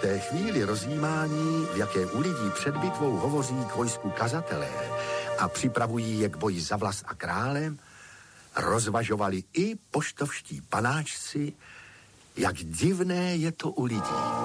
té chvíli rozjímání, v jaké u lidí před bitvou hovoří k vojsku kazatelé a připravují je k boji za vlas a králem, rozvažovali i poštovští panáčci, jak divné je to u lidí.